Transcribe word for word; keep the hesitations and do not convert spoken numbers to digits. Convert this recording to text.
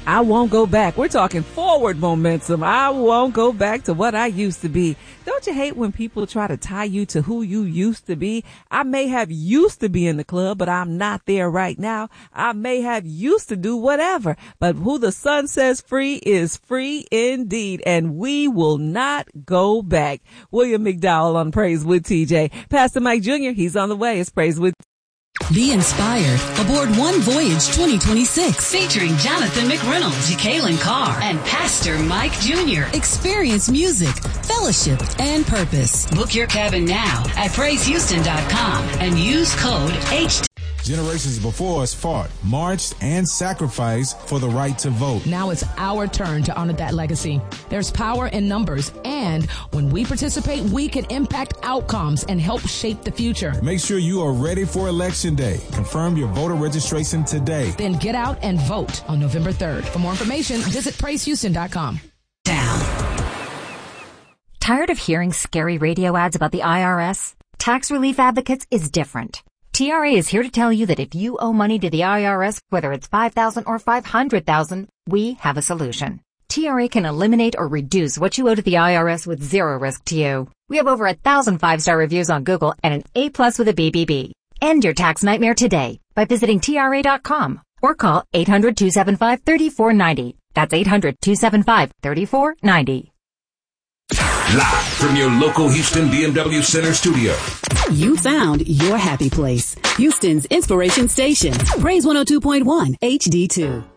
I won't go back. We're talking forward momentum. I won't go back to what I used to be. Don't you hate when people try to tie you to who you used to be? I may have used to be in the club, but I'm not there right now. I may have used to do whatever, but who the sun says free is free indeed, and we will not go back. William McDowell on Praise with T J. Pastor Mike Junior, he's on the way. It's Praise with Be inspired aboard One Voyage twenty twenty-six. Featuring Jonathan McReynolds, Kaylin Carr, and Pastor Mike Junior Experience music, fellowship, and purpose. Book your cabin now at praise houston dot com and use code H T. Generations before us fought, marched, and sacrificed for the right to vote. Now it's our turn to honor that legacy. There's power in numbers, and when we participate, we can impact outcomes and help shape the future. Make sure you are ready for Election Day. Confirm your voter registration today. Then get out and vote on November third. For more information, visit praise houston dot com. Down. Tired of hearing scary radio ads about the I R S? Tax Relief Advocates is different. T R A is here to tell you that if you owe money to the I R S, whether it's five thousand dollars or five hundred thousand dollars, we have a solution. T R A can eliminate or reduce what you owe to the I R S with zero risk to you. We have over a thousand five-star reviews on Google and an A plus with a B B B. End your tax nightmare today by visiting T R A dot com or call eight hundred, two seven five, three four nine zero. That's eight hundred, two seven five, three four nine zero. Live from your local Houston B M W Center studio. You found your happy place. Houston's inspiration station. Praise one oh two point one H D two.